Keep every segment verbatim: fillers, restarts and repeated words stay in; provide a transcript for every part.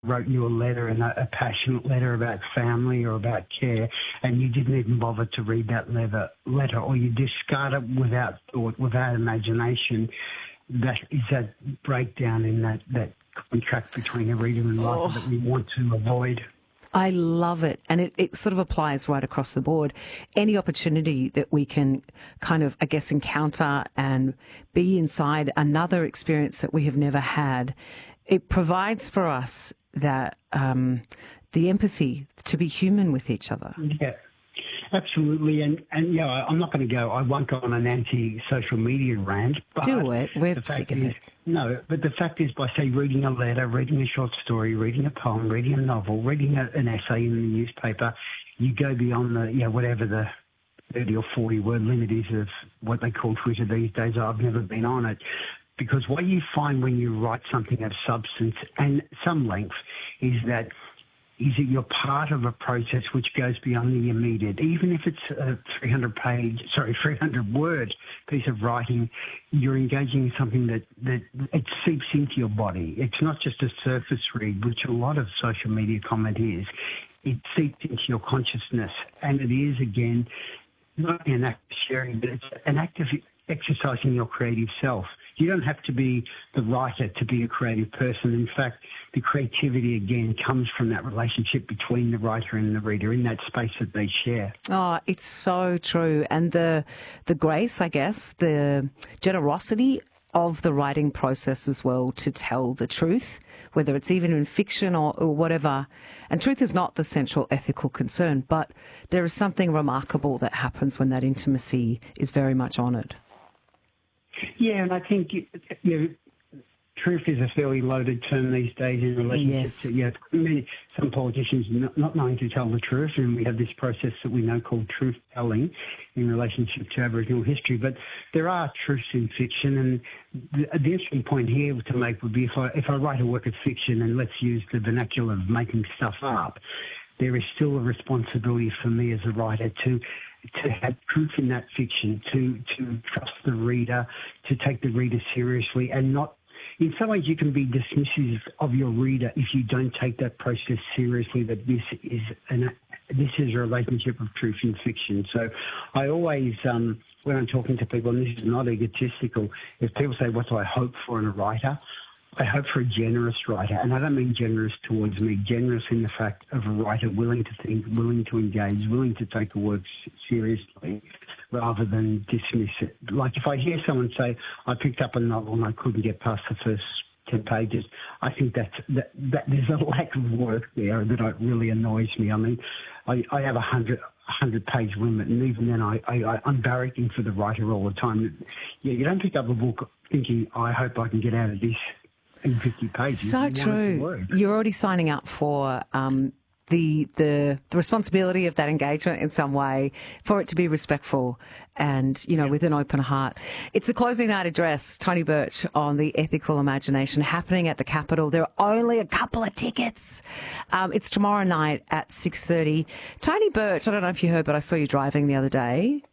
wrote you a letter, and a, a passionate letter about family or about care, and you didn't even bother to read that letter, letter or you discard it without thought, without imagination, that is that breakdown in that, that contract between a reader and writer oh. that we want to avoid. I love it. And it, it sort of applies right across the board. Any opportunity that we can kind of, I guess, encounter and be inside another experience that we have never had, it provides for us that um, the empathy to be human with each other. Yeah, absolutely. And, and yeah, I'm not going to go, I won't go on an anti-social media rant. But do it. We're sick of it. No, but the fact is, by, say, reading a letter, reading a short story, reading a poem, reading a novel, reading a, an essay in the newspaper, you go beyond the, yeah, whatever the thirty or forty word limit is of what they call Twitter these days. I've never been on it. Because what you find when you write something of substance and some length is that is that you're part of a process which goes beyond the immediate. Even if it's a three hundred page, sorry, three hundred word piece of writing, you're engaging in something that, that it seeps into your body. It's not just a surface read, which a lot of social media comment is. It seeps into your consciousness. And it is, again, not an act of sharing, but it's an act of exercising your creative self. You don't have to be the writer to be a creative person. In fact, the creativity, again, comes from that relationship between the writer and the reader in that space that they share. Oh, it's so true. And the the grace, I guess, the generosity of the writing process as well to tell the truth, whether it's even in fiction or, or whatever. And truth is not the central ethical concern, but there is something remarkable that happens when that intimacy is very much honoured. Yeah, and I think you know, truth is a fairly loaded term these days in relationships. Yes. Yeah, many, some politicians not, not knowing to tell the truth, and we have this process that we know called truth-telling in relationship to Aboriginal history. But there are truths in fiction, and the, the interesting point here to make would be if I, if I write a work of fiction, and let's use the vernacular of making stuff up, there is still a responsibility for me as a writer to to have truth in that fiction, to, to trust the reader, to take the reader seriously, and not, in some ways you can be dismissive of your reader if you don't take that process seriously, that this is an, this is a relationship of truth in fiction. So I always, um, when I'm talking to people, and this is not egotistical, if people say, what do I hope for in a writer? I hope for a generous writer, and I don't mean generous towards me, generous in the fact of a writer willing to think, willing to engage, willing to take the work seriously rather than dismiss it. Like if I hear someone say, I picked up a novel and I couldn't get past the first ten pages, I think that's, that, that there's a lack of work there that really annoys me. I mean, I, I have a hundred, hundred page limit, and even then I, I, I'm barracking for the writer all the time. Yeah, you don't pick up a book thinking, I hope I can get out of this in fifty pages. So true. You're already signing up for um, the, the the responsibility of that engagement in some way, for it to be respectful and, you know, with an open heart. It's the closing night address, Tony Birch on the ethical imagination, happening at the Capitol. There are only a couple of tickets. Um, it's tomorrow night at six thirty. Tony Birch, I don't know if you heard, but I saw you driving the other day.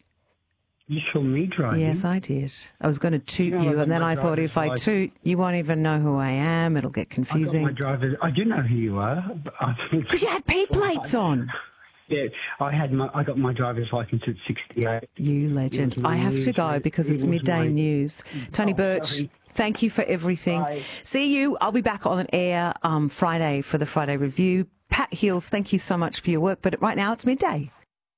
You saw me driving? Yes, I did. I was going to toot no, you, and then I thought if I toot, you won't even know who I am. It'll get confusing. I got my driver's, I do know who you are. Because you had P plates on. Yeah, I had my, I got my driver's license at sixty-eight. You legend. I have news, to go because it it's midday my... news. Tony oh, Birch, sorry. Thank you for everything. Bye. See you. I'll be back on air um, Friday for the Friday Review. Pat Heals, thank you so much for your work, but right now it's midday.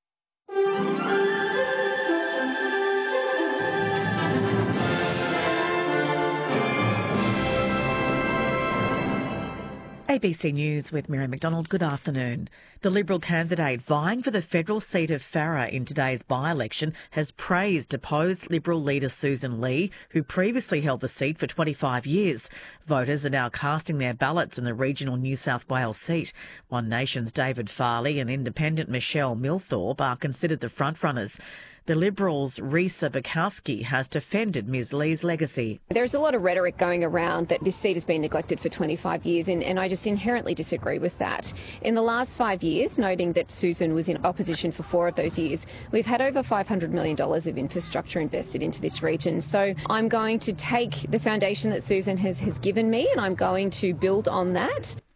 A B C News with Mary McDonald. Good afternoon. The Liberal candidate vying for the federal seat of Farrer in today's by-election has praised deposed Liberal leader Susan Lee, who previously held the seat for twenty-five years. Voters are now casting their ballots in the regional New South Wales seat. One Nation's David Farley and independent Michelle Milthorpe are considered the frontrunners. The Liberals' Risa Bukowski has defended Ms Lee's legacy. There's a lot of rhetoric going around that this seat has been neglected for twenty-five years, and, and I just inherently disagree with that. In the last five years, noting that Susan was in opposition for four of those years, we've had over five hundred million dollars of infrastructure invested into this region. So I'm going to take the foundation that Susan has, has given me, and I'm going to build on that.